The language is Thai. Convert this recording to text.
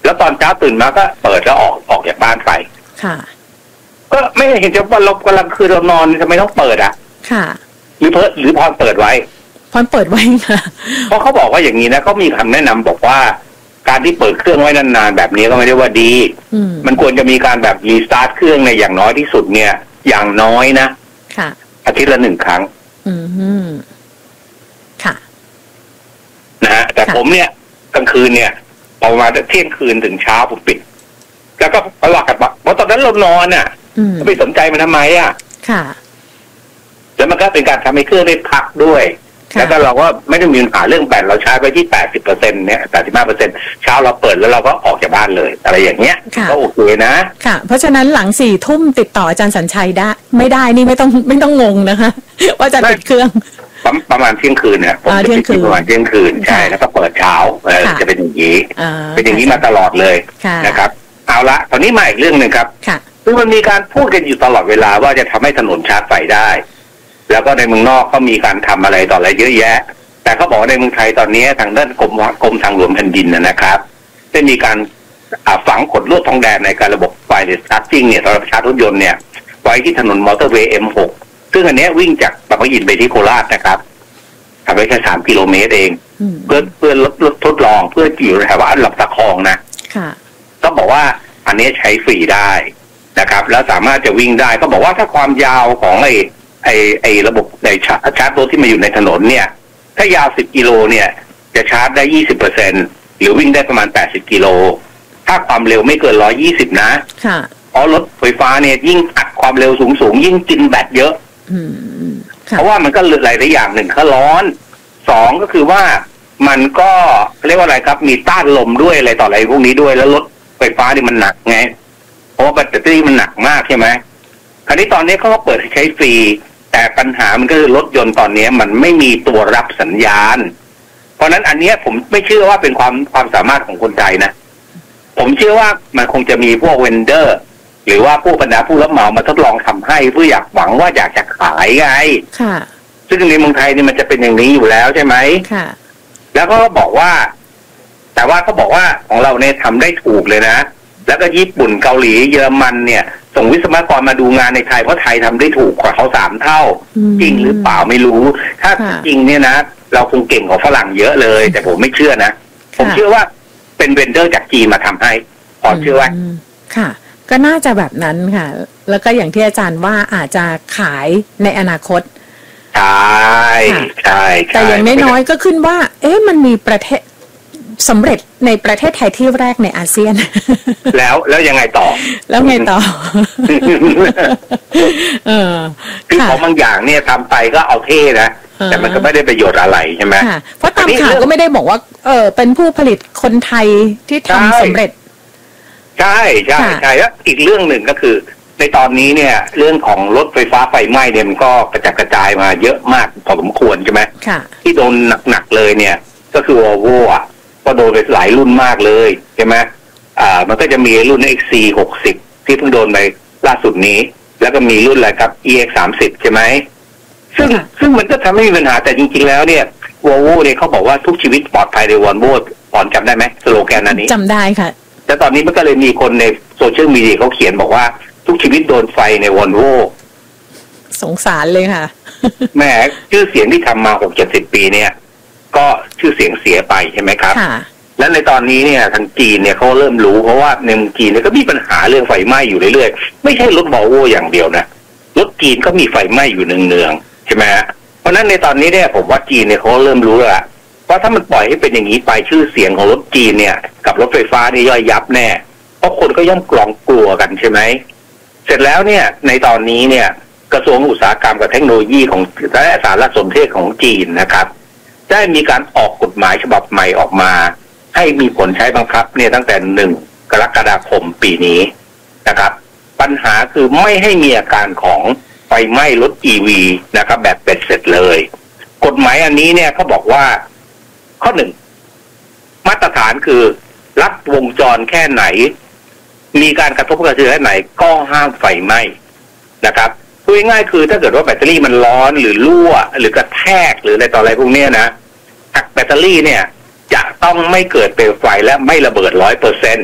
แล้วตอนเช้าตื่นมาก็เปิดแล้วออกจากบ้านไปค่ะก็ไม่เห็นจะว่าเรากำลังคือเรานอนทำไมต้องเปิดอ่ะค่ะหรือพรเปิดไว้พรเปิดไว้ค่ะเพราะเขาบอกว่าอย่างนี้นะเขามีคำแนะนำบอกว่าการที่เปิดเครื่องไว้นานๆแบบนี้ก็ไม่ได้ว่าดีมันควรจะมีการแบบรีสตาร์ทเครื่องในอย่างน้อยที่สุดเนี่ยอย่างน้อยนะค่ะอาทิตย์ละ1 ครั้งค่ะนะฮะแต่ผมเนี่ยกลางคืนเนี่ยประมาณเที่ยงคืนถึงเช้าผมปิดแล้วก็หลักกันเพราะตอนนั้นเรานอนอ่ะไม่สนใจมันทำไมอ่ะค่ะแล้วมันก็เป็นการทำให้เครื่องได้พักด้วยแล้วก็เราก็ไม่ได้มีปัญหาเรื่องแบตเราใช้ไปที่ 80% เนี่ย 85% เช้าเราเปิดแล้วเราก็ออกจากบ้านเลยอะไรอย่างเงี้ยก็โอเคนะค่ะเพราะฉะนั้นหลัง4 ทุ่มติดต่ออาจารย์สัญชัยได้ไม่ได้นี่ไม่ต้องงงนะคะว่าจะปิดเครื่องประมาณเที่ยงคืนเนี่ยผมจะปิดประมาณเที่ยงคืนใช่แล้วก็เปิดเช้าจะเป็นอย่างนี้เป็นอย่างนี้มาตลอดเลยนะครับเอาละตอนนี้มาอีกเรื่องนึงครับคือมันมีการพูดกันอยู่ตลอดเวลาว่าจะทำให้ถนนชาร์จไฟได้แล้วก็ในเมืองนอกเขามีการทำอะไรต่ออะไรเยอะแยะแต่เขาบอกในเมืองไทยตอนนี้ทางด้านกรมทางหลวงแผ่นดินนะครับได้มีการฝังขดลวดทองแดงในการระบบไฟเลสชาร์จิ่งเนี่ยสำหรับชาร์จรถยนต์เนี่ยไว้ที่ถนนมอเตอร์เวย์ M6 ซึ่งอันนี้วิ่งจากบางปะอินไปที่โคราชนะครับทำไปแค่3 กิโลเมตรเองเพื่อทดลองเพื่ออยู่แถวลำตะคองนะก็บอกว่าอันนี้ใช้ฟรีได้นะครับแล้วสามารถจะวิ่งได้ก็บอกว่าถ้าความยาวของไอ้ระบบในชาร์จรถที่มาอยู่ในถนนเนี่ยถ้ายาว10 กิโลเนี่ยจะชาร์จได้ 20% หรือวิ่งได้ประมาณ80 กิโลถ้าความเร็วไม่เกิน120นะเพราะรถไฟฟ้าเนี่ยยิ่งอัดความเร็วสูงยิ่งกินแบตเยอะเพราะว่ามันก็หลายอย่างหนึ่งก็ร้อน2ก็คือว่ามันก็เรียกว่าอะไรครับมีต้านลมด้วยอะไรต่ออะไรพวกนี้ด้วยแล้วรถไฟฟ้านี่มันหนักไงเพราะว่าแบตเตอรี่มันหนักมากใช่ไหมคราวนี้ตอนนี้เขาก็เปิดให้ใช้ฟรีแต่ปัญหามันก็คือรถยนต์ตอนนี้มันไม่มีตัวรับสัญญาณเพราะนั้นอันนี้ผมไม่เชื่อว่าเป็นความสามารถของคนไทยนะผมเชื่อว่ามันคงจะมีพวกเวนเดอร์หรือว่าผู้บรรดาผู้รับเหมามาทดลองทำให้เพื่ออยากหวังว่าอยากจะขายไงค่ะซึ่งในเมืองไทยนี่มันจะเป็นอย่างนี้อยู่แล้วใช่ไหมค่ะแล้วก็บอกว่าแต่ว่าเขาบอกว่าของเราเนี่ยทำได้ถูกเลยนะแล้วก็ญี่ปุ่นเกาหลีเยอรมันเนี่ยส่งวิศวกรมาดูงานในไทยเพราะไทยทำได้ถูกกว่าเขา3 เท่าจริงหรือเปล่าไม่รู้ถ้าจริงเนี่ยนะเราคงเก่งกว่าฝรั่งเยอะเลยแต่ผมไม่เชื่อนะผมเชื่อว่าเป็นเวนเดอร์จากจีนมาทำให้พอเชื่อว่าค่ะก็น่าจะแบบนั้นค่ะแล้วก็อย่างที่อาจารย์ว่าอาจจะขายในอนาคตใช่แต่อย่างน้อยๆก็ขึ้นว่ามันมีประเทศสำเร็จในประเทศไทยที่แรกในอาเซียนแล้วยังไงต่อแล้วไงต่อคือของบางอย่างเนี่ยทำไปก็เอาเท่นะแต่มันก็ไม่ได้ประโยชน์อะไรใช่ไหมเพราะตามข่าวก็ไม่ได้บอกว่าเป็นผู้ผลิตคนไทยที่ทำสำเร็จใช่แล้วอีกเรื่องหนึ่งก็คือในตอนนี้เนี่ยเรื่องของรถไฟฟ้าไฟไหม้เนี่ยมันก็กระจัดกระจายมาเยอะมากพอสมควรใช่ไหมที่โดนหนักๆเลยเนี่ยก็คือ Volvo อ่ะก็โดนไปหลายรุ่นมากเลยใช่ไหมมันก็จะมีรุ่น XC60 ที่เพิ่งโดนไปล่าสุดนี้แล้วก็มีรุ่นอะไรครับ EX30 ใช่ไหมซึ่งมันก็ทำให้มีปัญหาแต่จริงๆแล้วเนี่ย Volvo เนี่ยเขาบอกว่าทุกชีวิตปลอดภัยใน Volvo ปอนจำได้ไหมสโลแกนอันนี้จำได้ค่ะแต่ตอนนี้มันก็เลยมีคนในโซเชียลมีเดียเขาเขียนบอกว่าทุกชีวิตโดนไฟใน Volvo สงสารเลยค่ะแหมชื่อเสียงที่ทำมา 60-70 ปีเนี่ยก็ชื่อเสียงเสียไปใช่ไหมครับและในตอนนี้เนี่ยทางจีนเนี่ยเขาเริ่มรู้เพราะว่าในเมืองจีนเนี่ยก็มีปัญหาเรื่องไฟไหม้อยู่เรื่อยๆไม่ใช่รถวอลโว่อย่างเดียวนะรถจีนก็มีไฟไหม้อยู่เนืองๆใช่ไหมฮะเพราะนั้นในตอนนี้เนี่ยผมว่าจีนเนี่ยเขาเริ่มรู้แล้วว่าถ้ามันปล่อยให้เป็นอย่างนี้ไปชื่อเสียงของรถจีนเนี่ยกับรถไฟฟ้านี่ย่อยยับแน่เพราะคนก็ย่อมกลัวกันใช่ไหมเสร็จแล้วเนี่ยในตอนนี้เนี่ยกระทรวงอุตสาหกรรมกับเทคโนโลยีของและสารสนเทศของจีนนะครับได้มีการออกกฎหมายฉบับใหม่ออกมาให้มีผลใช้บังคับเนี่ยตั้งแต่1 กรกฎาคมปีนี้นะครับปัญหาคือไม่ให้มีอาการของไฟไหม้รถ EV นะครับแบบเป็ดเสร็จเลยกฎหมายอันนี้เนี่ยเขาบอกว่าข้อ1มาตรฐานคือลัดวงจรแค่ไหนมีการกระทบกระเทือนแค่ไหนก็ห้ามไฟไหม้นะครับพูดง่ายๆคือถ้าเกิดว่าแบตเตอรี่มันร้อนหรือรั่วหรือกระแทกหรืออะไรต่ออะไรพวกนี้นะแบตเตอรี่เนี่ยจะต้องไม่เกิดเปลวไฟและไม่ระเบิด 100%